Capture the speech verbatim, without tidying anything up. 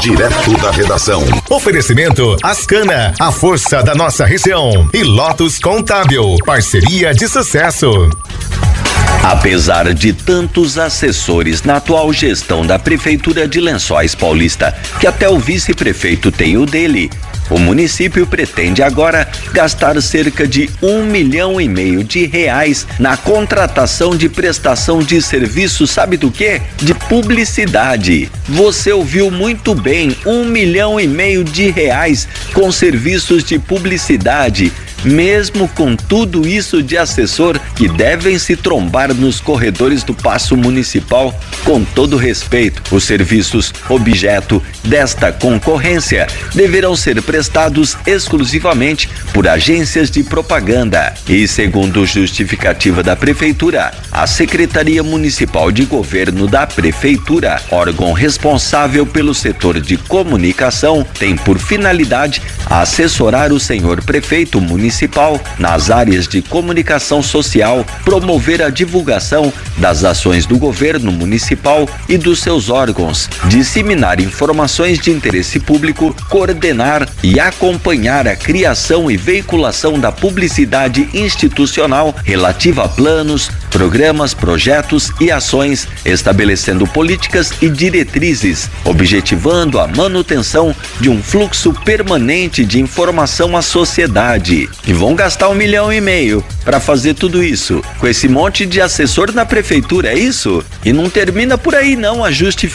direto da redação. Oferecimento Ascana, a força da nossa região. E Lotus Contábil, parceria de sucesso. Apesar de tantos assessores na atual gestão da Prefeitura de Lençóis Paulista, que até o vice-prefeito tem o dele, o município pretende agora gastar cerca de um milhão e meio de reais na contratação de prestação de serviço, sabe do quê? De publicidade. Você ouviu muito bem, um milhão e meio de reais com serviços de publicidade. Mesmo com tudo isso de assessor que devem se trombar nos corredores do Paço Municipal, com todo respeito, os serviços objeto desta concorrência deverão ser prestados exclusivamente por agências de propaganda. E segundo justificativa da Prefeitura, a Secretaria Municipal de Governo da Prefeitura, órgão responsável pelo setor de comunicação, tem por finalidade assessorar o senhor prefeito municipal nas áreas de comunicação social, promover a divulgação das ações do governo municipal e dos seus órgãos, disseminar informações de interesse público, coordenar e acompanhar a criação e veiculação da publicidade institucional relativa a planos, programas, projetos e ações, estabelecendo políticas e diretrizes, objetivando a manutenção de um fluxo permanente de informação à sociedade. E vão gastar um milhão e meio para fazer tudo isso, com esse monte de assessor na prefeitura, é isso? E não termina por aí não, a justificativa